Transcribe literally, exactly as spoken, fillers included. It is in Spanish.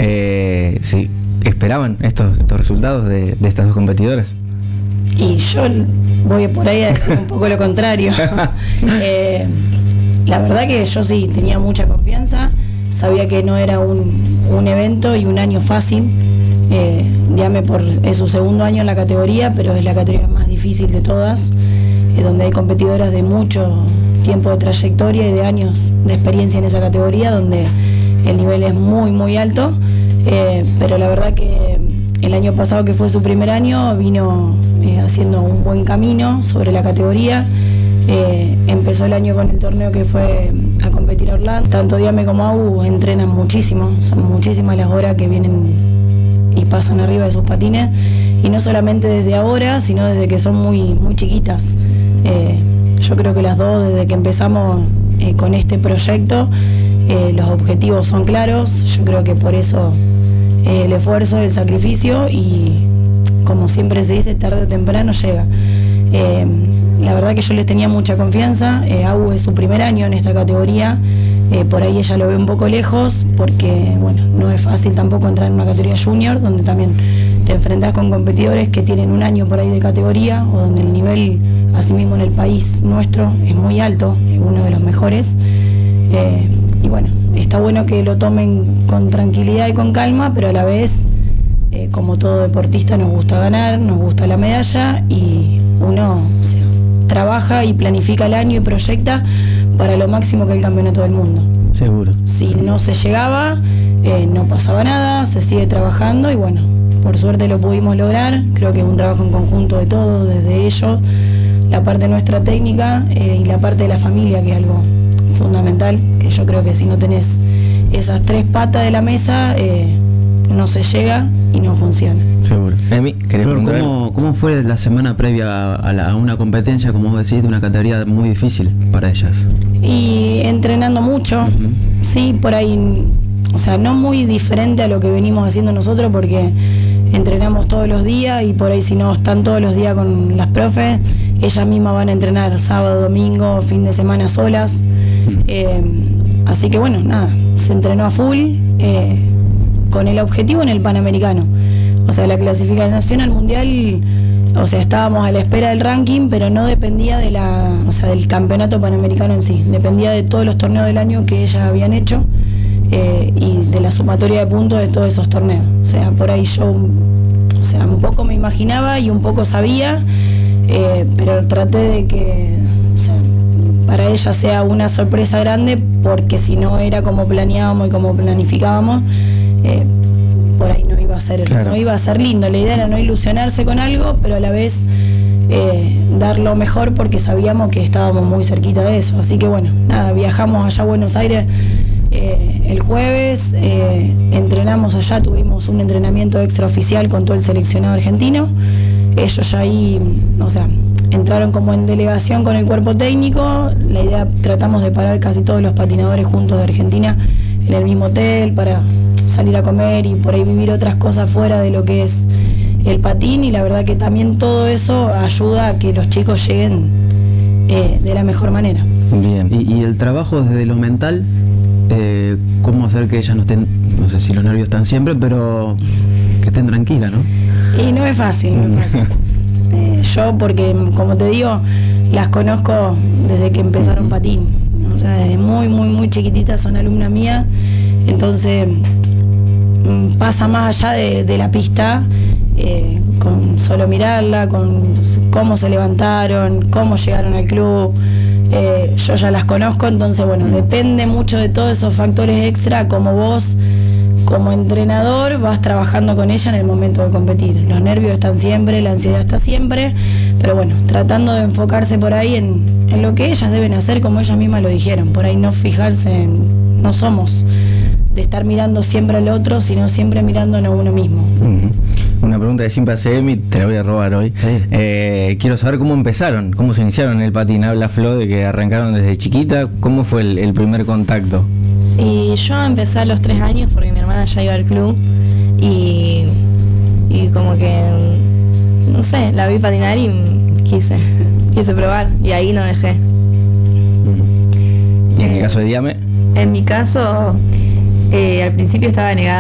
Eh, sí, ¿esperaban estos, estos resultados de, de estas dos competidoras? Y yo voy por ahí a decir un poco lo contrario. eh, la verdad que yo sí tenía mucha confianza, sabía que no era un, un evento y un año fácil. Eh, Diame por, es su segundo año en la categoría, pero es la categoría más difícil de todas, eh, donde hay competidoras de mucho tiempo de trayectoria y de años de experiencia en esa categoría, donde el nivel es muy muy alto, eh, pero la verdad que el año pasado, que fue su primer año, vino eh, haciendo un buen camino sobre la categoría. Eh, empezó el año con el torneo que fue a competir a Orlando. Tanto Diame como Agu entrenan muchísimo, son muchísimas las horas que vienen y pasan arriba de sus patines, y no solamente desde ahora, sino desde que son muy, muy chiquitas. Eh, yo creo que las dos, desde que empezamos eh, con este proyecto, eh, los objetivos son claros. Yo creo que por eso eh, el esfuerzo, el sacrificio, y como siempre se dice, tarde o temprano llega. Eh, la verdad que yo les tenía mucha confianza. eh, Agu es su primer año en esta categoría, eh, por ahí ella lo ve un poco lejos, porque bueno, no es fácil tampoco entrar en una categoría junior, donde también te enfrentas con competidores que tienen un año por ahí de categoría, o donde el nivel, asimismo en el país nuestro, es muy alto, es uno de los mejores. Eh, y bueno, está bueno que lo tomen con tranquilidad y con calma, pero a la vez, eh, como todo deportista, nos gusta ganar, nos gusta la medalla, y uno, o sea, trabaja y planifica el año y proyecta para lo máximo que es el campeonato del mundo. Seguro. Si no se llegaba, eh, no pasaba nada, se sigue trabajando, y bueno, por suerte lo pudimos lograr. Creo que es un trabajo en conjunto de todos, desde ellos, la parte nuestra técnica, eh, y la parte de la familia, que es algo fundamental, que yo creo que si no tenés esas tres patas de la mesa, eh, no se llega y no funciona. Seguro. Emi, ¿querés Flor, preguntar? ¿cómo, ¿cómo fue la semana previa a, la, a una competencia, como vos decís, de una categoría muy difícil para ellas? Y entrenando mucho, Uh-huh. sí, por ahí, o sea, no muy diferente a lo que venimos haciendo nosotros, porque entrenamos todos los días, y por ahí, si no están todos los días con las profes, ellas mismas van a entrenar sábado, domingo, fin de semana solas. Uh-huh. Eh, así que bueno, nada, se entrenó a full, eh, con el objetivo en el Panamericano. O sea, la clasificación al Mundial, o sea, estábamos a la espera del ranking, pero no dependía de la, o sea, del campeonato panamericano en sí, dependía de todos los torneos del año que ellas habían hecho, eh, y de la sumatoria de puntos de todos esos torneos. O sea, por ahí yo, o sea, un poco me imaginaba y un poco sabía, eh, pero traté de que, o sea, para ella sea una sorpresa grande, porque si no era como planeábamos y como planificábamos, eh, por ahí no iba a ser, claro. no iba a ser lindo. La idea era no ilusionarse con algo, pero a la vez eh, dar lo mejor, porque sabíamos que estábamos muy cerquita de eso. Así que bueno, nada, viajamos allá a Buenos Aires eh, el jueves, eh, entrenamos allá, tuvimos un entrenamiento extraoficial con todo el seleccionado argentino. Ellos ya ahí, o sea, entraron como en delegación con el cuerpo técnico. La idea, tratamos de parar casi todos los patinadores juntos de Argentina en el mismo hotel para salir a comer y por ahí vivir otras cosas fuera de lo que es el patín, y la verdad que también todo eso ayuda a que los chicos lleguen eh, de la mejor manera. Bien. Y, y el trabajo desde lo mental, eh, cómo hacer que ellas no estén, no sé si los nervios están siempre, pero que estén tranquilas, ¿no? Y no es fácil, no es fácil. Eh, yo, porque como te digo, las conozco desde que empezaron patín, o sea, desde muy, muy, muy chiquititas son alumnas mías, entonces pasa más allá de, de la pista, eh, con solo mirarla, con cómo se levantaron, cómo llegaron al club. Eh, yo ya las conozco, entonces bueno, depende mucho de todos esos factores extra, como vos como entrenador vas trabajando con ella en el momento de competir. Los nervios están siempre, la ansiedad está siempre, pero bueno, tratando de enfocarse por ahí en, en lo que ellas deben hacer, como ellas mismas lo dijeron, por ahí no fijarse en, no somos de estar mirando siempre al otro, sino siempre mirándonos a uno mismo. Uh-huh. Una pregunta que siempre hace Emi, te la voy a robar hoy. Sí. Eh, quiero saber cómo empezaron, cómo se iniciaron en el patín. Habla Flo de que arrancaron desde chiquita. ¿Cómo fue el, el primer contacto? Y yo empecé a los tres años porque mi hermana ya iba al club y, y como que, no sé, la vi patinar y quise, quise probar y ahí no dejé. Uh-huh. ¿Y en Eh, el caso de Diame? En mi caso, eh, al principio estaba negada.